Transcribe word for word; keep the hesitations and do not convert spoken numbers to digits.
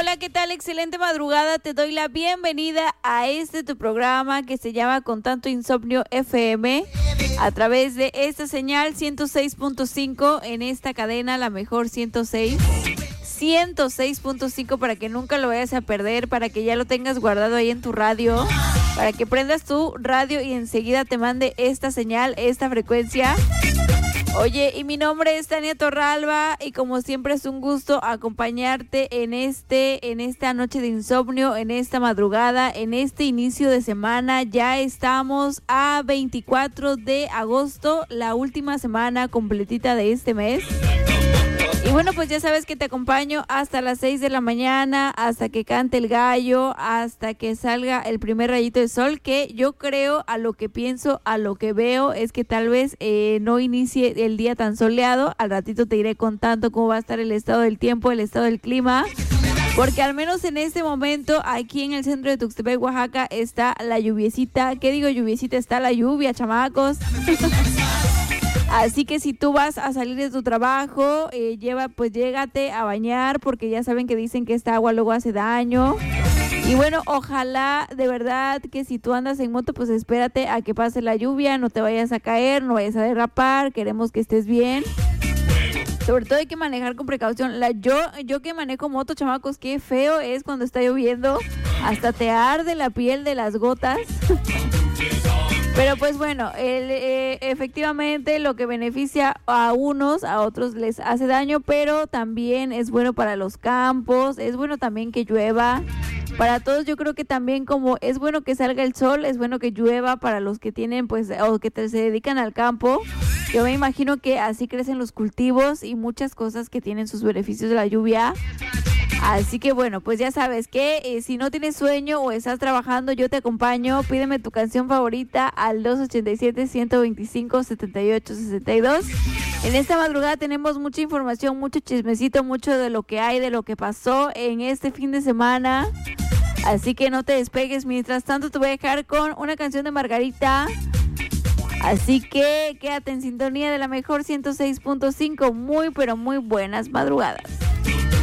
Hola, ¿qué tal? Excelente madrugada. Te doy la bienvenida a este tu programa que se llama Con Tanto Insomnio F M a través de esta señal ciento seis punto cinco en esta cadena, la mejor ciento seis. ciento seis punto cinco para que nunca lo vayas a perder, para que ya lo tengas guardado ahí en tu radio, para que prendas tu radio y enseguida te mande esta señal, esta frecuencia. Oye, y mi nombre es Tania Torralba y como siempre es un gusto acompañarte en este, en esta noche de insomnio, en esta madrugada, en este inicio de semana. Ya estamos a veinticuatro de agosto, la última semana completita de este mes. Y bueno, pues ya sabes que te acompaño hasta las seis de la mañana, hasta que cante el gallo, hasta que salga el primer rayito de sol, que yo creo, a lo que pienso, a lo que veo, es que tal vez eh, no inicie el día tan soleado. Al ratito te iré contando cómo va a estar el estado del tiempo, el estado del clima, porque al menos en este momento aquí en el centro de Tuxtepec, Oaxaca, está la lluviecita. ¿Qué digo lluviecita? Está la lluvia, chamacos. Así que si tú vas a salir de tu trabajo, eh, lleva, pues llégate a bañar, porque ya saben que dicen que esta agua luego hace daño. Y bueno, ojalá de verdad que si tú andas en moto, pues espérate a que pase la lluvia, no te vayas a caer, no vayas a derrapar, queremos que estés bien. Sobre todo hay que manejar con precaución. La, yo, yo que manejo moto, chamacos, qué feo es cuando está lloviendo, hasta te arde la piel de las gotas. Pero pues bueno, el, eh, efectivamente lo que beneficia a unos, a otros les hace daño, pero también es bueno para los campos, es bueno también que llueva. Para todos yo creo que también como es bueno que salga el sol, es bueno que llueva para los que tienen pues o que te, se dedican al campo. Yo me imagino que así crecen los cultivos y muchas cosas que tienen sus beneficios de la lluvia. Así que bueno, pues ya sabes que eh, si no tienes sueño o estás trabajando, yo te acompaño. Pídeme tu canción favorita al dos ochenta y siete, ciento veinticinco, setenta y ocho, sesenta y dos. En esta madrugada tenemos mucha información, mucho chismecito, mucho de lo que hay, de lo que pasó en este fin de semana. Así que no te despegues. Mientras tanto te voy a dejar con una canción de Margarita. Así que quédate en sintonía de la mejor ciento seis punto cinco. Muy pero muy buenas madrugadas.